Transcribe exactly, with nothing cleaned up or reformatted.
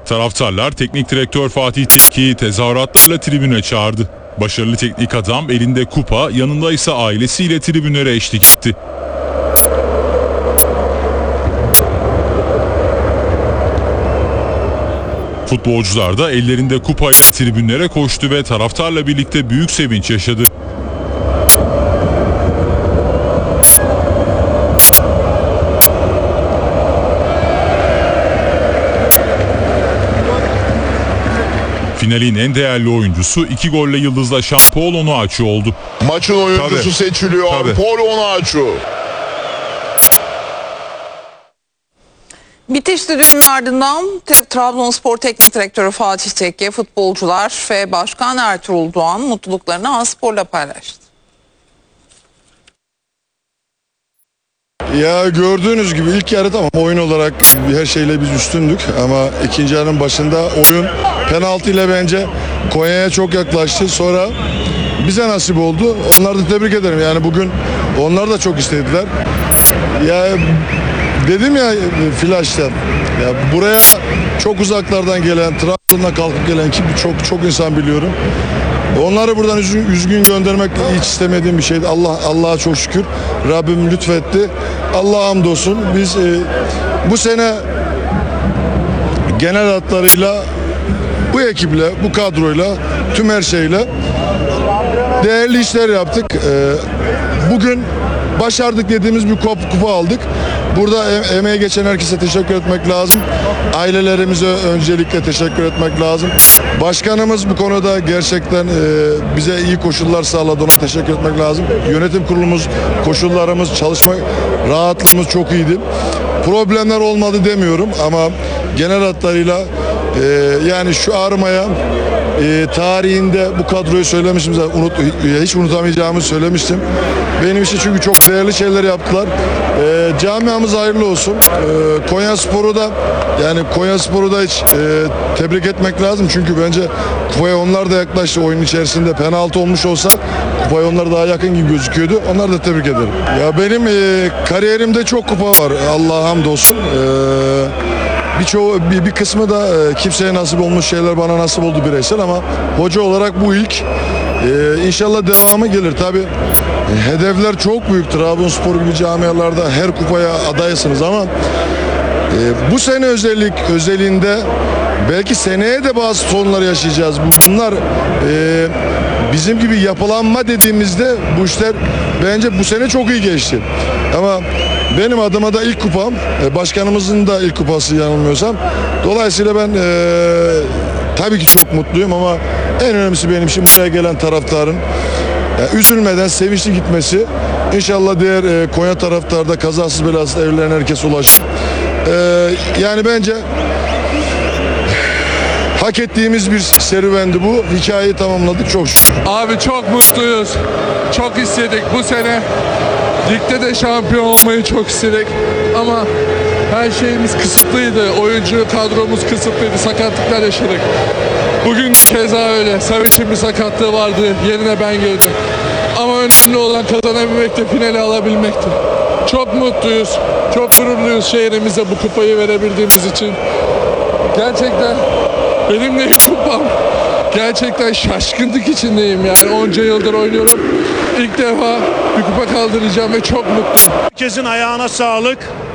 Taraftarlar teknik direktör Fatih Tekke'yi tezahüratlarla tribüne çağırdı. Başarılı teknik adam elinde kupa, yanında ise ailesiyle tribünlere eşlik etti. Futbolcular da ellerinde kupayla tribünlere koştu ve taraftarla birlikte büyük sevinç yaşadı. Finalin en değerli oyuncusu iki golle yıldızlaşan Paul Onuachu oldu. Maçın oyuncusu Tabii. seçiliyor. Tabii. Paul Onuachu. Bitiş düdüğünün ardından Trabzonspor Teknik Direktörü Fatih Tekke, futbolcular ve Başkan Ertuğrul Doğan mutluluklarını A-Spor'la paylaştı. Ya gördüğünüz gibi ilk yarı tamam, oyun olarak her şeyle biz üstündük ama ikinci yarının başında oyun penaltı ile bence Konya'ya çok yaklaştı. Sonra bize nasip oldu. Onları da tebrik ederim. Yani bugün onlar da çok istediler. Ya dedim ya Flaş'ta, ya buraya çok uzaklardan gelen, Trabzon'dan kalkıp gelen ki çok çok insan biliyorum. Onları buradan üzgün, üzgün göndermek hiç istemediğim bir şeydi. Allah Allah'a çok şükür. Rabbim lütfetti. Allah'a hamdolsun. Biz e, bu sene genel hatlarıyla bu ekiple, bu kadroyla, tüm her şeyle değerli işler yaptık. E, bugün başardık dediğimiz bir kupa, kupa aldık. Burada em- emeğe geçen herkese teşekkür etmek lazım. Ailelerimize öncelikle teşekkür etmek lazım. Başkanımız bu konuda gerçekten e, bize iyi koşullar sağladı. Ona teşekkür etmek lazım. Yönetim kurulumuz, koşullarımız, çalışma rahatlığımız çok iyiydi. Problemler olmadı demiyorum ama genel hatlarıyla e, yani şu Arma'ya e, tarihinde bu kadroyu söylemiştim zaten, unut, hiç unutamayacağımı söylemiştim. Benim için çünkü çok değerli şeyler yaptılar. E, camiamız hayırlı olsun. E, Konyaspor'u da yani Konyaspor'u da hiç e, tebrik etmek lazım. Çünkü bence kupaya onlar da yaklaştı oyun içerisinde. Penaltı olmuş olsa kupaya onlar daha yakın gibi gözüküyordu. Onları da tebrik ederim. Ya benim e, kariyerimde çok kupa var. Allah'a hamdolsun. E, Birçoğu bir, bir kısmı da e, kimseye nasip olmuş şeyler bana nasip oldu bireysel ama hoca olarak bu ilk. E, inşallah devamı gelir. Tabii e, hedefler çok büyük. Trabzonspor gibi camialarda her kupaya adaysınız ama e, bu sene özellik özelliğinde belki seneye de bazı sorunlar yaşayacağız. Bunlar e, bizim gibi yapılanma dediğimizde bu işler bence bu sene çok iyi geçti. Ama benim adıma da ilk kupam, başkanımızın da ilk kupası yanılmıyorsam. Dolayısıyla ben e, tabii ki çok mutluyum ama en önemlisi benim için buraya gelen taraftarın e, üzülmeden sevinçli gitmesi. İnşallah diğer e, Konya taraftarı da kazasız belasız evlerine herkes ulaşır. E, yani bence hak ettiğimiz bir serüvendi bu. Hikayeyi tamamladık çok şükür. Abi çok mutluyuz. Çok istedik bu sene. Ligde de şampiyon olmayı çok istedik. Ama her şeyimiz kısıtlıydı. Oyuncu kadromuz kısıtlıydı. Sakatlıklar yaşadık. Bugün keza öyle. Saviç'in bir sakatlığı vardı. Yerine ben girdim. Ama önemli olan kazanabilmekti, finali alabilmekti. Çok mutluyuz. Çok gururluyuz şehrimize bu kupayı verebildiğimiz için. Gerçekten benim de ilk kupam. Gerçekten şaşkınlık içindeyim yani. Onca yıldır oynuyorum. İlk defa bir kupa kaldıracağım ve çok mutluyum. Herkesin ayağına sağlık.